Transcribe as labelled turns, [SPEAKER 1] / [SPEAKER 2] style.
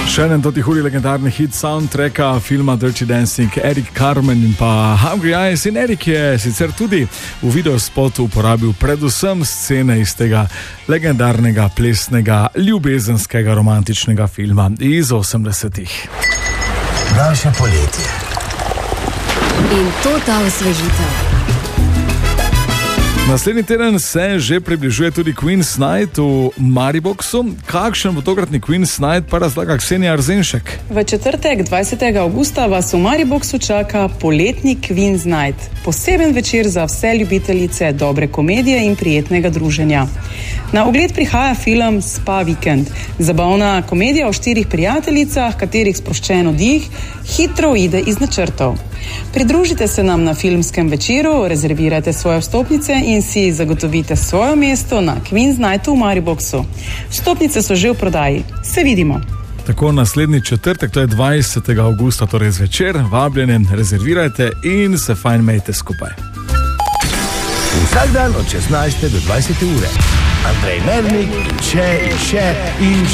[SPEAKER 1] Še en toti hudi legendarni hit soundtracka filma Dirty Dancing, Eric Carmen in pa Hungry Eyes. In Eric je sicer tudi v videospotu uporabil predvsem scene iz tega legendarnega plesnega ljubezenskega romantičnega filma iz 80-ih.
[SPEAKER 2] Naše poletje.
[SPEAKER 3] In to ta osvežitev.
[SPEAKER 1] Naslednji teden se že približuje tudi Queen's Night v Mariboxu. Kakšen bo tokratni Queen's Night, pa razlaga Ksenija Arzenšek.
[SPEAKER 4] V četrtek, 20. avgusta, vas v Mariboxu čaka poletni Queen's Night. Poseben večer za vse ljubiteljice dobre komedije in prijetnega druženja. Na ogled prihaja film Spa Weekend. Zabavna komedija o 4 prijateljicah, katerih sproščen oddih hitro uide iz načrtov. Pridružite se nam na filmskem večeru, rezervirajte svoje vstopnice in si zagotovite svoje mesto na Queen's Nightu v Mariboxu. Vstopnice so že v prodaji. Se vidimo.
[SPEAKER 1] Tako naslednji četrtek, to je 20. avgusta, torej zvečer, vabljene, rezervirajte in se fajn imejte skupaj.
[SPEAKER 2] Vsak dan od 16. do 20. ure. Andrej Mernik in še